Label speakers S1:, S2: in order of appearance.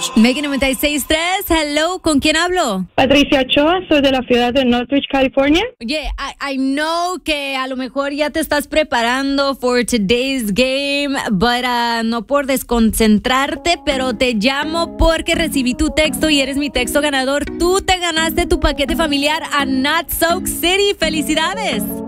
S1: Mega 96.3, hello, ¿con quién hablo?
S2: Patricia Ochoa, soy de la ciudad de Northridge, California.
S1: Oye, I know que a lo mejor ya te estás preparando for today's game, but no por desconcentrarte, pero te llamo porque recibí tu texto y eres mi texto ganador. Tú te ganaste tu paquete familiar a Not Soak City. ¡Felicidades!